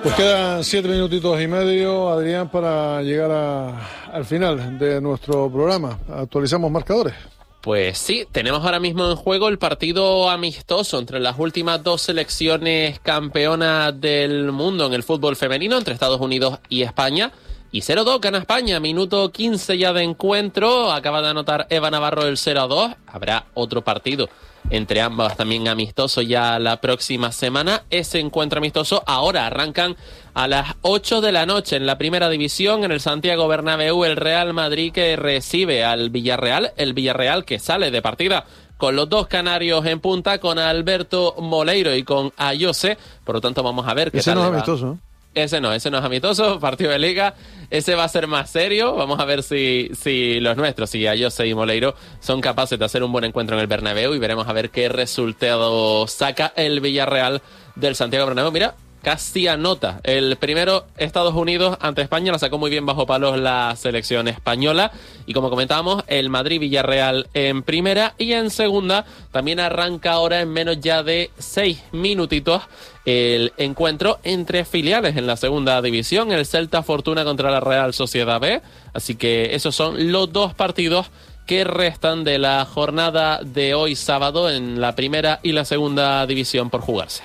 Pues quedan 7 minutitos y medio, Adrián, para llegar al final de nuestro programa. Actualizamos marcadores. Pues sí, tenemos ahora mismo en juego el partido amistoso entre las últimas dos selecciones campeonas del mundo en el fútbol femenino, entre Estados Unidos y España. Y 0-2 gana España, minuto 15 ya de encuentro, acaba de anotar Eva Navarro el 0-2. Habrá otro partido entre ambas también amistoso ya la próxima semana. Ese encuentro amistoso ahora arrancan a las 8 de la noche en la primera división en el Santiago Bernabéu, el Real Madrid que recibe al Villarreal, el Villarreal que sale de partida con los dos canarios en punta, con Alberto Moleiro y con Ayose. Por lo tanto vamos a ver qué tal. Ese no es amistoso, ¿no? Ese no es amistoso, partido de liga. Ese va a ser más serio. Vamos a ver si los nuestros, si Ayose y Moleiro, son capaces de hacer un buen encuentro en el Bernabéu, y veremos a ver qué resultado saca el Villarreal del Santiago Bernabéu. Mira, casi anota. El primero, Estados Unidos ante España, la sacó muy bien bajo palos la selección española. Y como comentábamos, el Madrid-Villarreal en primera, y en segunda también arranca ahora en menos ya de 6 minutitos el encuentro entre filiales en la segunda división, el Celta Fortuna contra la Real Sociedad B. Así que esos son los dos partidos que restan de la jornada de hoy sábado en la primera y la segunda división por jugarse.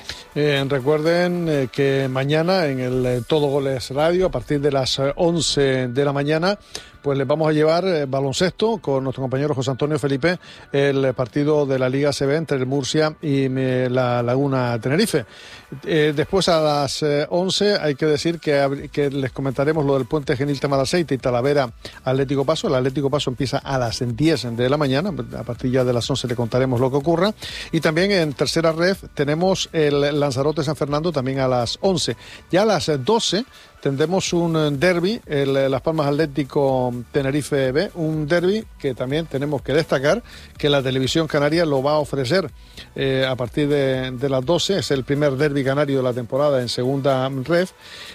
Recuerden que mañana en el Todo Goles Radio, a partir de las 11 de la mañana, pues les vamos a llevar baloncesto con nuestro compañero José Antonio Felipe, el partido de la Liga ACB entre el Murcia y la Laguna Tenerife. Después a las 11 hay que decir que les comentaremos lo del Puente Genil Tamaraceite y Talavera Atlético Paso. El Atlético Paso empieza a las 10 de la mañana, a partir ya de las 11 le contaremos lo que ocurra. Y también en tercera red tenemos el Lanzarote San Fernando también a las 11. Ya a las 12 tendremos un derbi, el Las Palmas Atlético Tenerife B, un derbi que también tenemos que destacar que la televisión canaria lo va a ofrecer a partir de las 12. Es el primer derbi canario de la temporada en segunda ref,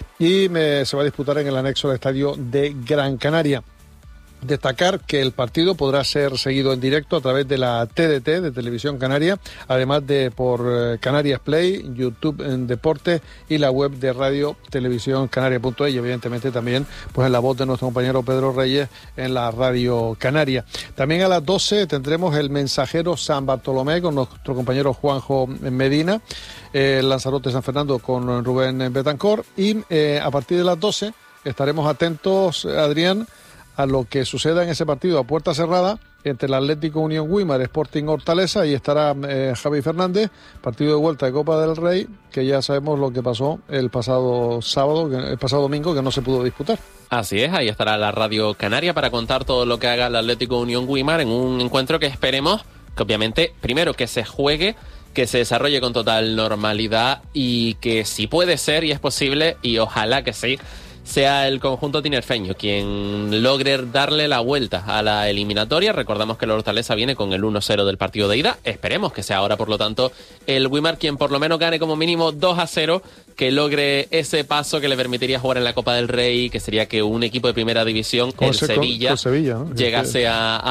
y se va a disputar en el anexo del estadio de Gran Canaria. Destacar que el partido podrá ser seguido en directo a través de la TDT de Televisión Canaria, además de por Canarias Play, YouTube en Deporte y la web de Radio Televisión Canaria.es, y evidentemente también pues en la voz de nuestro compañero Pedro Reyes en la Radio Canaria. También a las 12 tendremos el Mensajero San Bartolomé con nuestro compañero Juanjo Medina, el Lanzarote San Fernando con Rubén Betancor, y a partir de las 12 estaremos atentos, Adrián, a lo que suceda en ese partido a puerta cerrada entre el Atlético Unión Güímar, Sporting Hortaleza, y estará Javi Fernández, partido de vuelta de Copa del Rey, que ya sabemos lo que pasó el pasado domingo, que no se pudo disputar. Así es, ahí estará la Radio Canaria para contar todo lo que haga el Atlético Unión Güímar en un encuentro que esperemos que obviamente, primero, que se juegue, que se desarrolle con total normalidad, y que si puede ser y es posible, y ojalá que sí, sea el conjunto tinerfeño quien logre darle la vuelta a la eliminatoria. Recordamos que el Hortaleza viene con el 1-0 del partido de ida. Esperemos que sea ahora, por lo tanto, el Güímar quien por lo menos gane como mínimo 2-0, que logre ese paso que le permitiría jugar en la Copa del Rey, que sería que un equipo de primera división, el Sevilla, ¿no?, llegase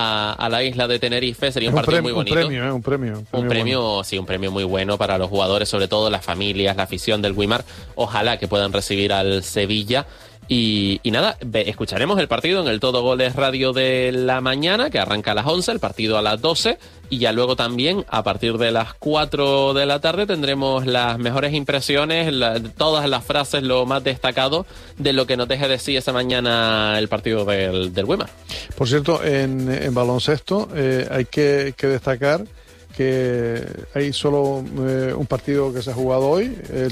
a la isla de Tenerife. Sería un partido muy bonito. Un premio muy bueno para los jugadores, sobre todo las familias, la afición del Güímar. Ojalá que puedan recibir al Sevilla. Y nada, escucharemos el partido en el Todo Goles Radio de la mañana, que arranca a las 11, el partido a las 12, y ya luego también a partir de las 4 de la tarde tendremos las mejores impresiones, todas las frases, lo más destacado de lo que nos deje de sí esa mañana el partido del Güímar. Por cierto, en baloncesto hay que destacar que hay solo un partido que se ha jugado hoy, el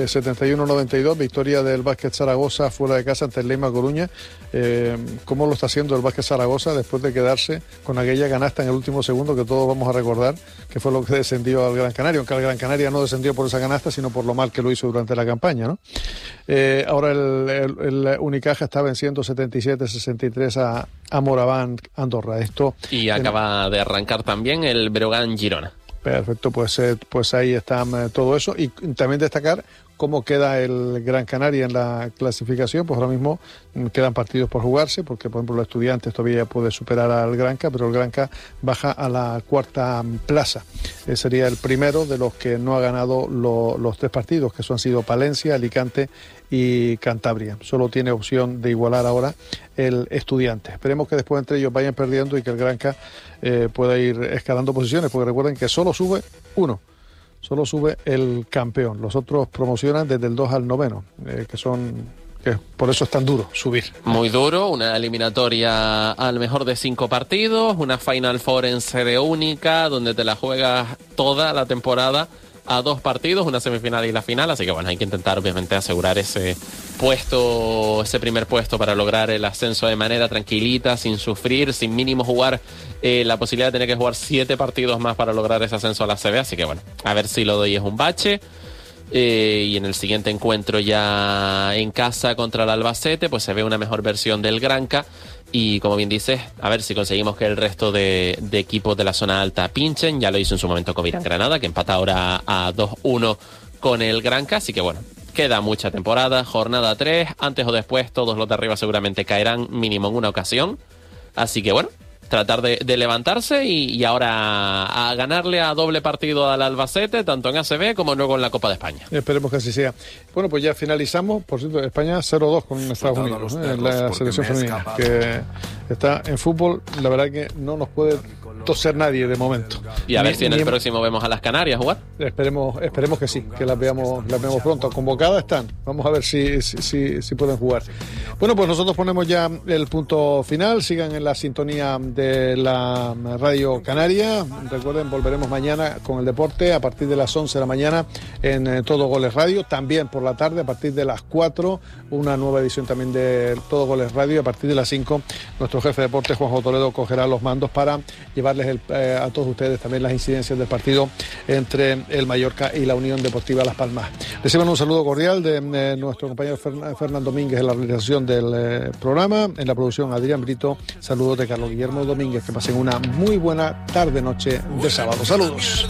71-92, victoria del Básquet Zaragoza fuera de casa ante el Leima Coruña. ¿Cómo lo está haciendo el Básquet Zaragoza después de quedarse con aquella canasta en el último segundo que todos vamos a recordar, que fue lo que descendió al Gran Canaria, aunque el Gran Canaria no descendió por esa canasta, sino por lo mal que lo hizo durante la campaña, ¿no? Ahora el Unicaja está venciendo 77-63 a Moraván Andorra. Y acaba de arrancar también el Breogán Girona. Perfecto, pues ahí está todo eso. Y también destacar cómo queda el Gran Canaria en la clasificación, pues ahora mismo quedan partidos por jugarse, porque por ejemplo los Estudiantes todavía puede superar al Granca, pero el Granca baja a la cuarta plaza. Sería el primero de los que no ha ganado los 3 partidos, que han sido Palencia, Alicante y Cantabria. Solo tiene opción de igualar ahora el Estudiante. Esperemos que después entre ellos vayan perdiendo y que el Granca pueda ir escalando posiciones, porque recuerden que solo sube uno. Solo sube el campeón. Los otros promocionan desde el 2 al 9, que por eso es tan duro subir. Muy duro, una eliminatoria al mejor de 5 partidos, una Final Four en sede única, donde te la juegas toda la temporada a 2 partidos, una semifinal y la final, así que bueno, hay que intentar obviamente asegurar ese primer puesto para lograr el ascenso de manera tranquilita, sin sufrir, sin mínimo jugar la posibilidad de tener que jugar 7 partidos más para lograr ese ascenso a la CB, así que bueno, a ver si lo de hoy es un bache. Y en el siguiente encuentro ya en casa contra el Albacete, pues se ve una mejor versión del Granca. Y como bien dices, a ver si conseguimos que el resto de equipos de la zona alta pinchen. Ya lo hizo en su momento Covirán Granada, que empata ahora a 2-1 con el Granca. Así que bueno, queda mucha temporada, jornada 3. Antes o después todos los de arriba seguramente caerán mínimo en una ocasión. Así que bueno, tratar de levantarse y ahora a ganarle a doble partido al Albacete, tanto en ACB como luego en la Copa de España. Esperemos que así sea. Bueno, pues ya finalizamos. Por cierto, España 0-2 con Estados Unidos, en la selección femenina, que está en fútbol. La verdad que no nos puede toser nadie de momento. Y a ver si en el próximo vemos a las Canarias jugar. Esperemos que sí, que las veamos pronto. Convocadas están. Vamos a ver si pueden jugar. Bueno, pues nosotros ponemos ya el punto final. Sigan en la sintonía de la Radio Canaria. Recuerden, volveremos mañana con el deporte a partir de las 11 de la mañana en Todo Goles Radio. También por la tarde a partir de las 4, una nueva edición también de Todo Goles Radio. A partir de las 5, nuestro jefe de deporte, Juanjo Toledo, cogerá los mandos para llevarles a todos ustedes también las incidencias del partido entre el Mallorca y la Unión Deportiva Las Palmas. Reciban un saludo cordial de nuestro compañero Fernando Domínguez en la realización del programa, en la producción Adrián Brito. Saludos de Carlos Guillermo Domínguez. Que pasen una muy buena tarde-noche de sábado. Saludos.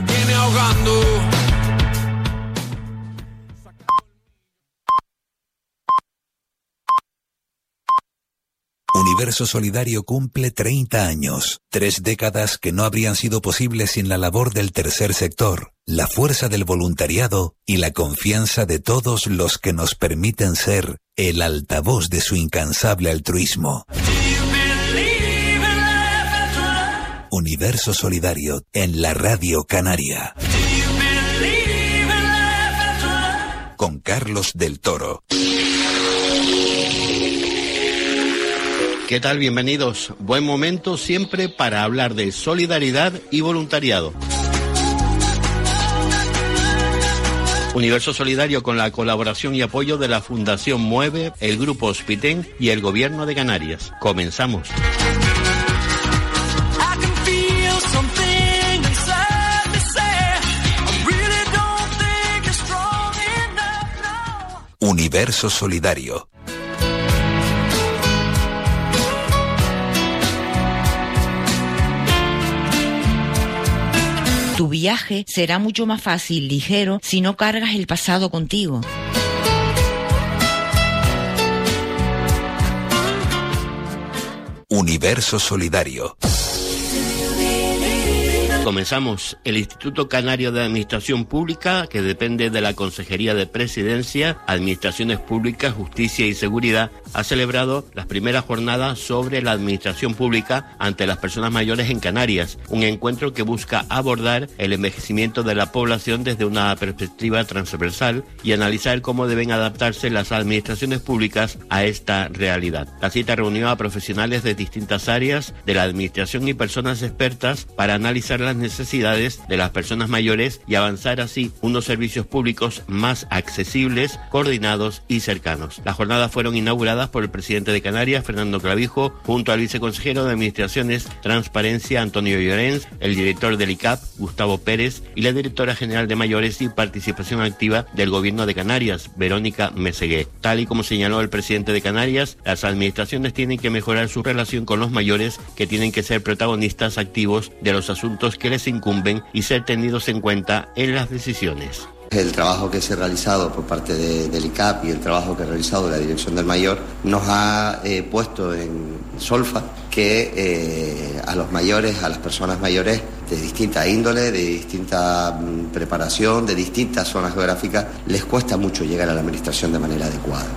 Universo Solidario cumple 30 años, 3 décadas que no habrían sido posibles sin la labor del tercer sector, la fuerza del voluntariado y la confianza de todos los que nos permiten ser el altavoz de su incansable altruismo. Universo Solidario en la Radio Canaria. Con Carlos del Toro. ¿Qué tal? Bienvenidos. Buen momento siempre para hablar de solidaridad y voluntariado. Universo Solidario con la colaboración y apoyo de la Fundación Mueve, el Grupo Hospitén y el Gobierno de Canarias. Comenzamos. Universo Solidario. Tu viaje será mucho más fácil, ligero, si no cargas el pasado contigo. Universo Solidario. Comenzamos. El Instituto Canario de Administración Pública, que depende de la Consejería de Presidencia, Administraciones Públicas, Justicia y Seguridad, ha celebrado las primeras jornadas sobre la administración pública ante las personas mayores en Canarias, un encuentro que busca abordar el envejecimiento de la población desde una perspectiva transversal y analizar cómo deben adaptarse las administraciones públicas a esta realidad. La cita reunió a profesionales de distintas áreas de la administración y personas expertas para analizar las necesidades de las personas mayores y avanzar así unos servicios públicos más accesibles, coordinados y cercanos. Las jornadas fueron inauguradas por el presidente de Canarias, Fernando Clavijo, junto al viceconsejero de Administraciones, Transparencia, Antonio Llorens, el director del ICAP, Gustavo Pérez, y la directora general de Mayores y Participación Activa del Gobierno de Canarias, Verónica Mesegué. Tal y como señaló el presidente de Canarias, las administraciones tienen que mejorar su relación con los mayores, que tienen que ser protagonistas activos de los asuntos que les incumben y ser tenidos en cuenta en las decisiones. El trabajo que se ha realizado por parte del ICAP y el trabajo que ha realizado la Dirección del Mayor nos ha puesto en solfa que a los mayores, a las personas mayores de distinta índole, de distinta preparación, de distintas zonas geográficas, les cuesta mucho llegar a la administración de manera adecuada.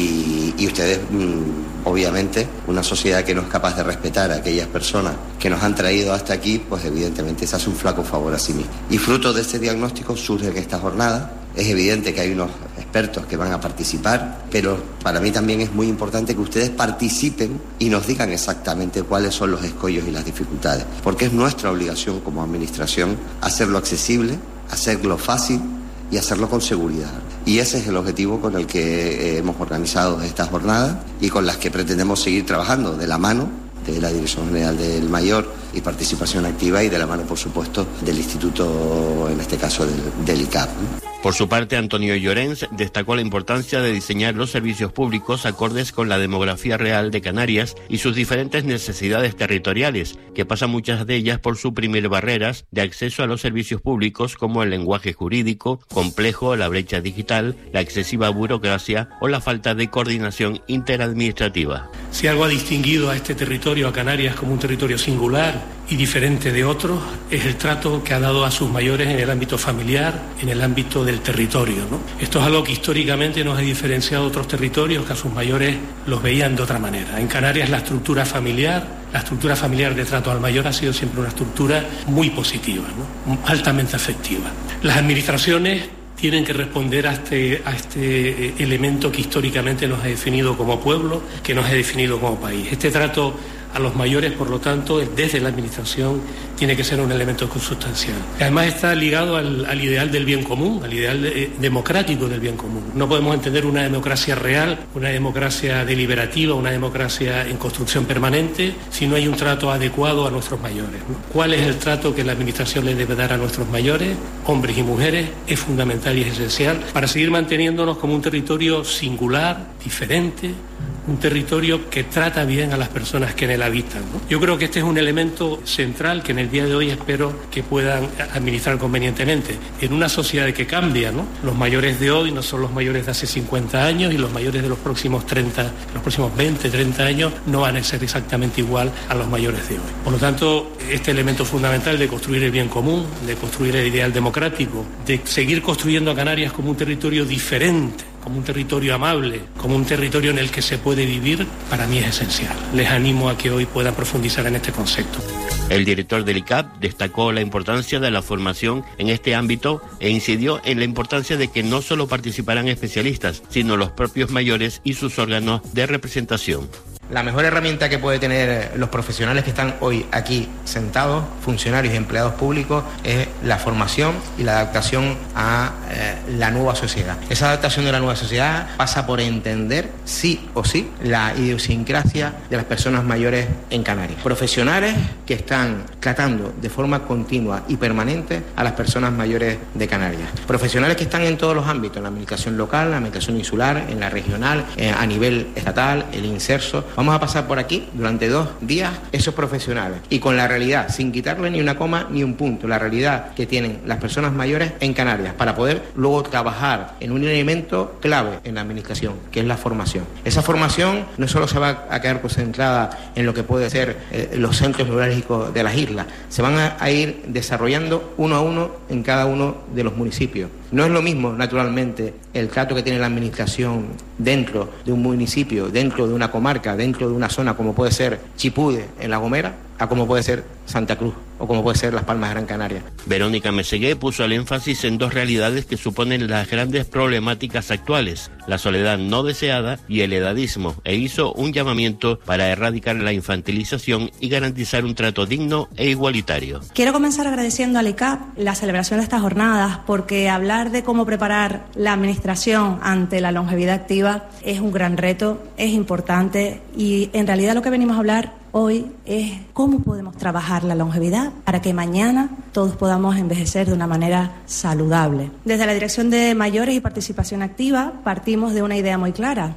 Y ustedes, obviamente, una sociedad que no es capaz de respetar a aquellas personas que nos han traído hasta aquí, pues evidentemente se hace un flaco favor a sí mismo. Y fruto de este diagnóstico surge en esta jornada. Es evidente que hay unos expertos que van a participar, pero para mí también es muy importante que ustedes participen y nos digan exactamente cuáles son los escollos y las dificultades, porque es nuestra obligación como administración hacerlo accesible, hacerlo fácil y hacerlo con seguridad. Y ese es el objetivo con el que hemos organizado esta jornada y con las que pretendemos seguir trabajando de la mano de la Dirección General del Mayor y Participación Activa y de la mano, por supuesto, del Instituto, en este caso del ICAP. Por su parte, Antonio Llorens destacó la importancia de diseñar los servicios públicos acordes con la demografía real de Canarias y sus diferentes necesidades territoriales, que pasan muchas de ellas por suprimir barreras de acceso a los servicios públicos como el lenguaje jurídico complejo, la brecha digital, la excesiva burocracia o la falta de coordinación interadministrativa. Si algo ha distinguido a este territorio, a Canarias, como un territorio singular y diferente de otros, es el trato que ha dado a sus mayores en el ámbito familiar, en el ámbito del territorio, ¿no? Esto es algo que históricamente nos ha diferenciado de otros territorios que a sus mayores los veían de otra manera. En Canarias la estructura familiar de trato al mayor ha sido siempre una estructura muy positiva, ¿no? Altamente afectiva. Las administraciones tienen que responder a este elemento que históricamente nos ha definido como pueblo, que nos ha definido como país. Este trato a los mayores, por lo tanto, desde la Administración, tiene que ser un elemento consustancial. Además está ligado al ideal del bien común, al ideal democrático del bien común. No podemos entender una democracia real, una democracia deliberativa, una democracia en construcción permanente, si no hay un trato adecuado a nuestros mayores, ¿no? ¿Cuál es el trato que la Administración le debe dar a nuestros mayores, hombres y mujeres? Es fundamental y es esencial para seguir manteniéndonos como un territorio singular, diferente, un territorio que trata bien a las personas que en él habitan, ¿no? Yo creo que este es un elemento central que en el día de hoy espero que puedan administrar convenientemente. En una sociedad que cambia, ¿no? Los mayores de hoy no son los mayores de hace 50 años y los mayores de los próximos 20, 30 años no van a ser exactamente igual a los mayores de hoy. Por lo tanto, este elemento fundamental de construir el bien común, de construir el ideal democrático, de seguir construyendo a Canarias como un territorio diferente, como un territorio amable, como un territorio en el que se puede vivir, para mí es esencial. Les animo a que hoy puedan profundizar en este concepto. El director del ICAP destacó la importancia de la formación en este ámbito e incidió en la importancia de que no solo participarán especialistas, sino los propios mayores y sus órganos de representación. La mejor herramienta que puede tener los profesionales que están hoy aquí sentados, funcionarios y empleados públicos, es la formación y la adaptación a la nueva sociedad. Esa adaptación de la nueva sociedad pasa por entender, sí o sí, la idiosincrasia de las personas mayores en Canarias. Profesionales que están tratando de forma continua y permanente a las personas mayores de Canarias. Profesionales que están en todos los ámbitos, en la administración local, en la administración insular, en la regional, a nivel estatal, el inserso. Vamos a pasar por aquí durante 2 días esos profesionales y con la realidad, sin quitarle ni una coma ni un punto, la realidad que tienen las personas mayores en Canarias para poder luego trabajar en un elemento clave en la administración, que es la formación. Esa formación no solo se va a quedar concentrada en lo que puede ser los centros neurálgicos de las islas, se van a ir desarrollando uno a uno en cada uno de los municipios. No es lo mismo, naturalmente, el trato que tiene la administración dentro de un municipio, dentro de una comarca, dentro de una zona como puede ser Chipude en La Gomera, a como puede ser Santa Cruz o como puede ser Las Palmas de Gran Canaria. Verónica Mesegué puso el énfasis en 2 realidades que suponen las grandes problemáticas actuales, la soledad no deseada y el edadismo, e hizo un llamamiento para erradicar la infantilización y garantizar un trato digno e igualitario. Quiero comenzar agradeciendo al ICAP la celebración de estas jornadas, porque hablar de cómo preparar la administración ante la longevidad activa es un gran reto, es importante, y en realidad lo que venimos a hablar hoy es cómo podemos trabajar la longevidad para que mañana todos podamos envejecer de una manera saludable. Desde la Dirección de Mayores y Participación Activa partimos de una idea muy clara.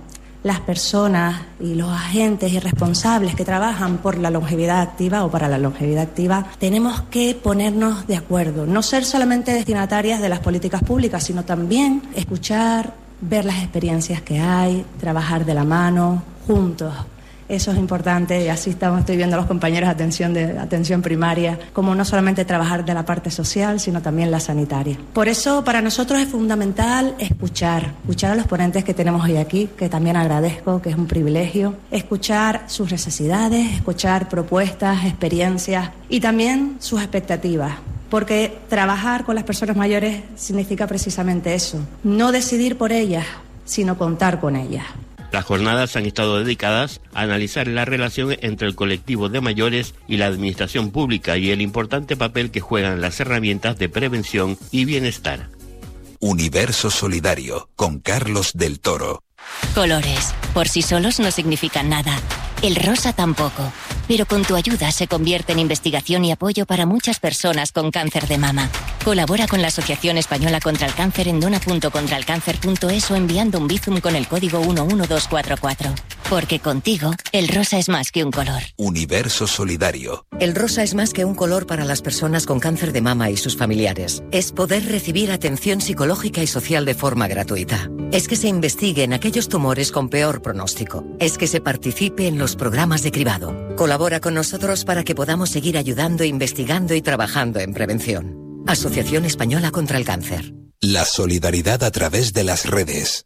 las personas y los agentes y responsables que trabajan por la longevidad activa o para la longevidad activa, tenemos que ponernos de acuerdo, no ser solamente destinatarias de las políticas públicas, sino también escuchar, ver las experiencias que hay, trabajar de la mano, juntos. Eso es importante y así estoy viendo a los compañeros de atención primaria, como no solamente trabajar de la parte social, sino también la sanitaria. Por eso, para nosotros es fundamental escuchar a los ponentes que tenemos hoy aquí, que también agradezco, que es un privilegio, escuchar sus necesidades, escuchar propuestas, experiencias y también sus expectativas. Porque trabajar con las personas mayores significa precisamente eso, no decidir por ellas, sino contar con ellas. Las jornadas han estado dedicadas a analizar la relación entre el colectivo de mayores y la administración pública y el importante papel que juegan las herramientas de prevención y bienestar. Universo Solidario, con Carlos del Toro. Colores, por sí solos no significan nada. El rosa tampoco. Pero con tu ayuda se convierte en investigación y apoyo para muchas personas con cáncer de mama. Colabora con la Asociación Española contra el Cáncer en dona.contralcáncer.es o enviando un Bizum con el código 11244. Porque contigo, el rosa es más que un color. Universo Solidario. El rosa es más que un color para las personas con cáncer de mama y sus familiares. Es poder recibir atención psicológica y social de forma gratuita. Es que se investiguen aquellos tumores con peor pronóstico. Es que se participe en los programas de cribado. Colabora con nosotros para que podamos seguir ayudando, investigando y trabajando en prevención. Asociación Española contra el Cáncer. La solidaridad a través de las redes.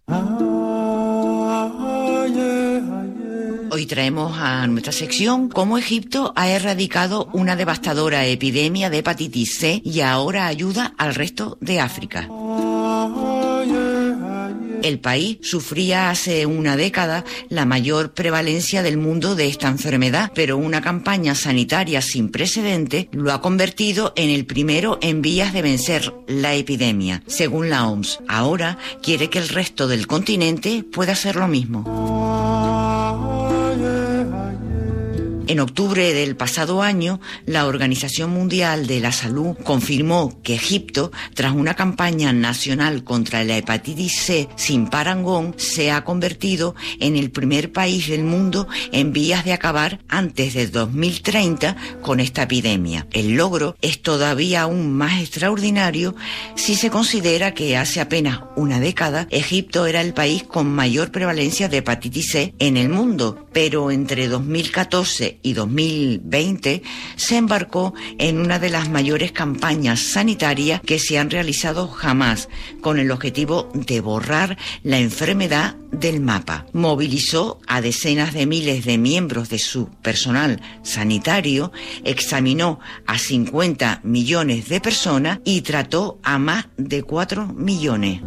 Hoy traemos a nuestra sección cómo Egipto ha erradicado una devastadora epidemia de hepatitis C y ahora ayuda al resto de África. El país sufría hace una década la mayor prevalencia del mundo de esta enfermedad, pero una campaña sanitaria sin precedente lo ha convertido en el primero en vías de vencer la epidemia, según la OMS. Ahora quiere que el resto del continente pueda hacer lo mismo. En octubre del pasado año, la Organización Mundial de la Salud confirmó que Egipto, tras una campaña nacional contra la hepatitis C sin parangón, se ha convertido en el primer país del mundo en vías de acabar antes de 2030 con esta epidemia. El logro es todavía aún más extraordinario si se considera que hace apenas una década Egipto era el país con mayor prevalencia de hepatitis C en el mundo, pero entre 2014 y 2020 se embarcó en una de las mayores campañas sanitarias que se han realizado jamás, con el objetivo de borrar la enfermedad del mapa. Movilizó a decenas de miles de miembros de su personal sanitario, examinó a 50 millones de personas y trató a más de 4 millones.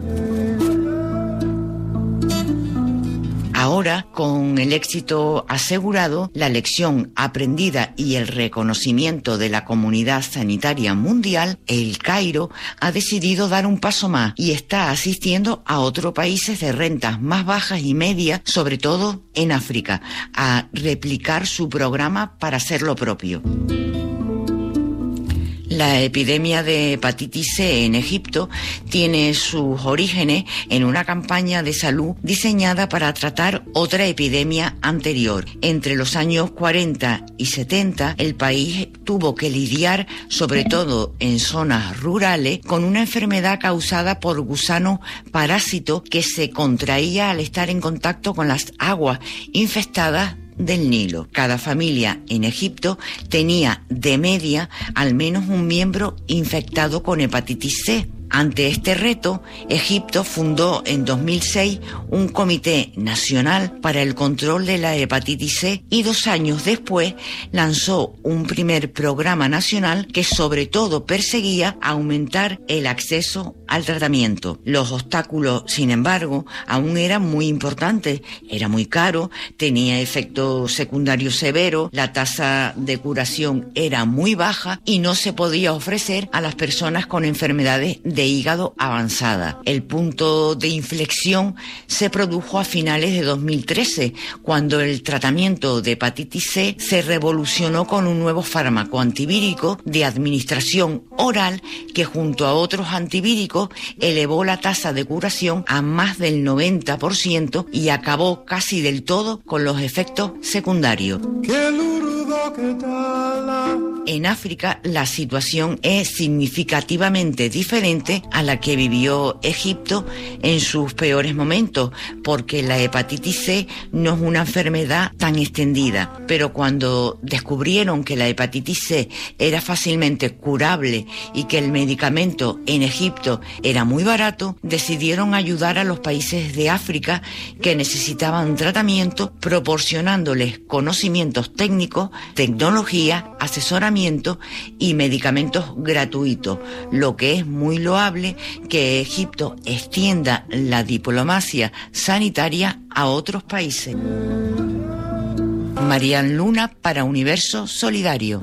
Ahora, con el éxito asegurado, la lección aprendida y el reconocimiento de la comunidad sanitaria mundial, El Cairo ha decidido dar un paso más y está asistiendo a otros países de rentas más bajas y medias, sobre todo en África, a replicar su programa para hacer lo propio. La epidemia de hepatitis C en Egipto tiene sus orígenes en una campaña de salud diseñada para tratar otra epidemia anterior. Entre los años 40 y 70, el país tuvo que lidiar, sobre todo en zonas rurales, con una enfermedad causada por gusanos parásitos que se contraía al estar en contacto con las aguas infestadas del Nilo. Cada familia en Egipto tenía de media al menos un miembro infectado con hepatitis C. Ante este reto, Egipto fundó en 2006 un Comité Nacional para el Control de la Hepatitis C y 2 años después lanzó un primer programa nacional que sobre todo perseguía aumentar el acceso al tratamiento. Los obstáculos, sin embargo, aún eran muy importantes. Era muy caro, tenía efectos secundarios severos, la tasa de curación era muy baja y no se podía ofrecer a las personas con enfermedades de de hígado avanzada. El punto de inflexión se produjo a finales de 2013, cuando el tratamiento de hepatitis C se revolucionó con un nuevo fármaco antivírico de administración oral que, junto a otros antivíricos, elevó la tasa de curación a más del 90% y acabó casi del todo con los efectos secundarios. En África la situación es significativamente diferente a la que vivió Egipto en sus peores momentos, porque la hepatitis C no es una enfermedad tan extendida, pero cuando descubrieron que la hepatitis C era fácilmente curable y que el medicamento en Egipto era muy barato, decidieron ayudar a los países de África que necesitaban tratamiento, proporcionándoles conocimientos técnicos, tecnología, asesoramiento y medicamentos gratuitos, lo que es muy loable que Egipto extienda la diplomacia sanitaria a otros países. Marian Luna para Universo Solidario.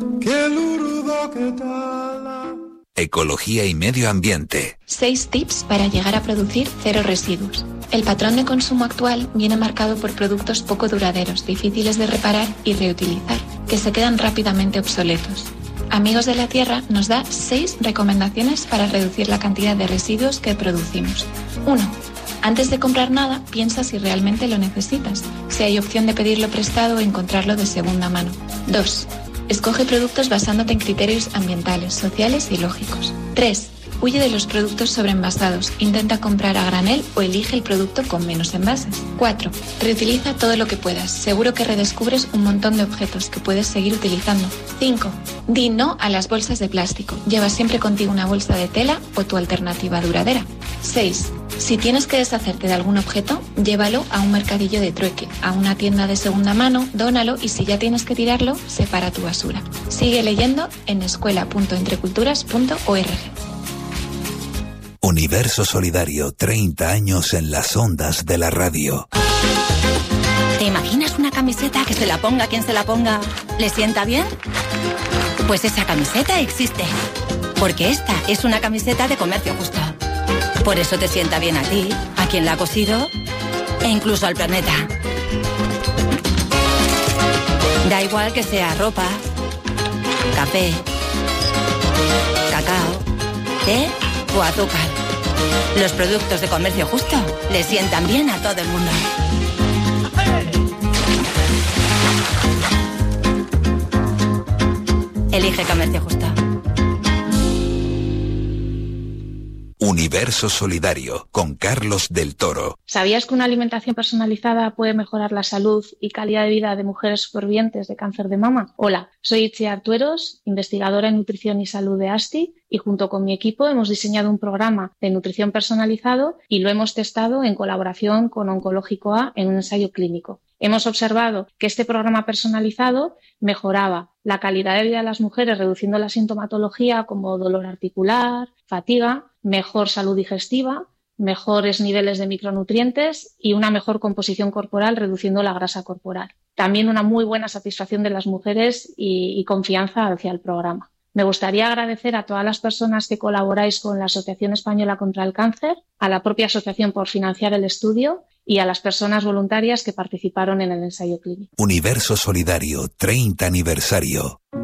Ecología y medio ambiente. 6 tips para llegar a producir 0 residuos. El patrón de consumo actual viene marcado por productos poco duraderos, difíciles de reparar y reutilizar, que se quedan rápidamente obsoletos. Amigos de la Tierra nos da 6 recomendaciones para reducir la cantidad de residuos que producimos. 1. Antes de comprar nada, piensa si realmente lo necesitas, si hay opción de pedirlo prestado o encontrarlo de segunda mano. 2. Escoge productos basándote en criterios ambientales, sociales y lógicos. 3. Huye de los productos sobreenvasados, intenta comprar a granel o elige el producto con menos envases. 4. Reutiliza todo lo que puedas, seguro que redescubres un montón de objetos que puedes seguir utilizando. 5. Di no a las bolsas de plástico, lleva siempre contigo una bolsa de tela o tu alternativa duradera. 6. Si tienes que deshacerte de algún objeto, llévalo a un mercadillo de trueque, a una tienda de segunda mano, dónalo y si ya tienes que tirarlo, separa tu basura. Sigue leyendo en escuela.entreculturas.org. Universo Solidario, 30 años en las ondas de la radio. ¿Te imaginas una camiseta que se la ponga quien se la ponga le sienta bien? Pues esa camiseta existe, porque esta es una camiseta de Comercio Justo. Por eso te sienta bien a ti, a quien la ha cosido e incluso al planeta. Da igual que sea ropa, café, cacao, té o azúcar. Los productos de Comercio Justo le sientan bien a todo el mundo. Elige Comercio Justo. Universo Solidario, con Carlos del Toro. ¿Sabías que una alimentación personalizada puede mejorar la salud y calidad de vida de mujeres supervivientes de cáncer de mama? Hola, soy Itziar Tueros, investigadora en nutrición y salud de ASTI, y junto con mi equipo hemos diseñado un programa de nutrición personalizado y lo hemos testado en colaboración con Oncológico A en un ensayo clínico. Hemos observado que este programa personalizado mejoraba la calidad de vida de las mujeres, reduciendo la sintomatología como dolor articular, fatiga, mejor salud digestiva, mejores niveles de micronutrientes y una mejor composición corporal, reduciendo la grasa corporal. También una muy buena satisfacción de las mujeres y confianza hacia el programa. Me gustaría agradecer a todas las personas que colaboráis con la Asociación Española contra el Cáncer, a la propia asociación por financiar el estudio y a las personas voluntarias que participaron en el ensayo clínico. Universo Solidario, 30 aniversario.